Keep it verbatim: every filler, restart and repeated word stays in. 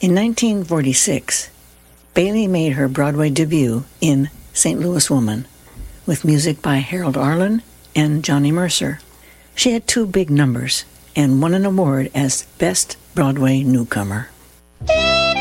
In nineteen forty-six, Bailey made her Broadway debut in Saint Louis Woman, with music by Harold Arlen and Johnny Mercer. She had two big numbers and won an award as Best Broadway Newcomer.